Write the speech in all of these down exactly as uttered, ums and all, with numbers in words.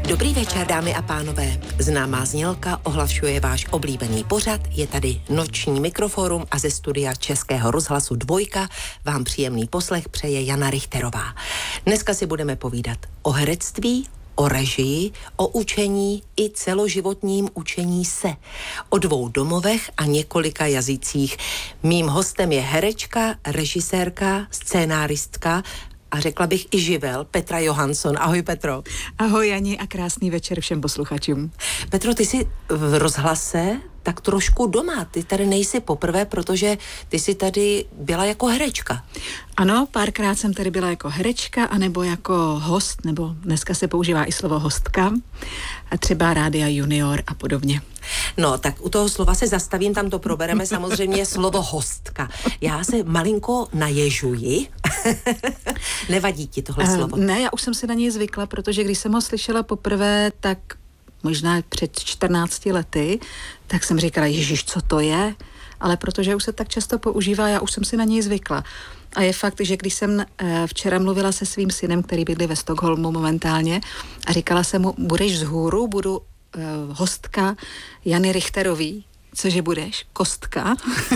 Dobrý večer, dámy a pánové. Známá znělka ohlašuje váš oblíbený pořad. Je tady noční mikroforum a ze studia Českého rozhlasu Dvojka vám příjemný poslech přeje Jana Richterová. Dneska si budeme povídat o herectví, o režii, o učení i celoživotním učení se, o dvou domovech a několika jazycích. Mým hostem je herečka, režisérka, scénáristka a řekla bych i živel Petra Johansson. Ahoj, Petro. Ahoj, Jani, a krásný večer všem posluchačům. Petro, ty jsi v rozhlase tak trošku doma. Ty tady nejsi poprvé, protože ty jsi tady byla jako herečka. Ano, párkrát jsem tady byla jako herečka, anebo jako host, nebo dneska se používá i slovo hostka, a třeba Rádia Junior a podobně. No, tak u toho slova se zastavím, tam to probereme, samozřejmě slovo hostka. Já se malinko naježuji. Nevadí ti tohle uh, slovo? Ne, já už jsem si na něj zvykla, protože když jsem ho slyšela poprvé, tak možná před čtrnácti lety, tak jsem říkala, ježiš, co to je? Ale protože už se tak často používá, já už jsem si na něj zvykla. A je fakt, že když jsem včera mluvila se svým synem, který bydlí ve Stockholmu momentálně, a říkala jsem mu, budeš vzhůru, budu uh, hostka Jany Richterový. Cože budeš? Kostka?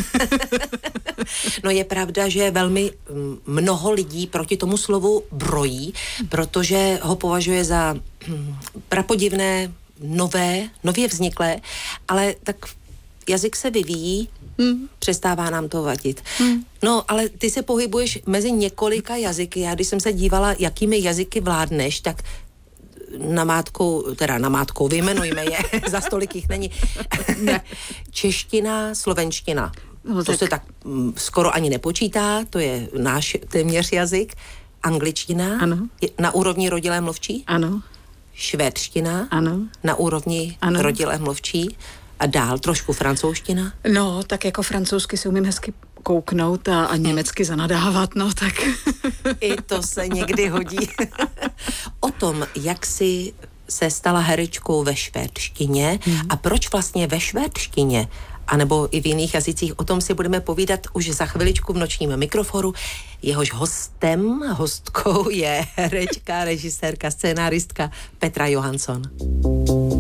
No je pravda, že velmi mnoho lidí proti tomu slovu brojí, protože ho považuje za prapodivné, nové, nově vzniklé, ale tak jazyk se vyvíjí, hmm. přestává nám to vadit. Hmm. No, ale ty se pohybuješ mezi několika jazyky. Já když jsem se dívala, jakými jazyky vládneš, tak namátkou, teda namátkou, vyjmenujme je, za stolik jich není. Čeština, slovenština. No, to tak se tak m, skoro ani nepočítá, to je náš téměř jazyk. Angličtina, ano. Na úrovni rodilé mluvčí. Ano. Švédština, ano. Na úrovni ano. rodilé mluvčí. A dál trošku francouzština. No, tak jako francouzsky si umím hezky kouknout a, a německy zanadávat, no tak. I to se někdy hodí. O tom, jak jsi se stala herečkou ve švédštině hmm. a proč vlastně ve švédštině, anebo i v jiných jazycích, o tom si budeme povídat už za chviličku v nočním mikroforu. Jehož hostem, hostkou je herečka, režisérka, scénáristka Petra Johansson.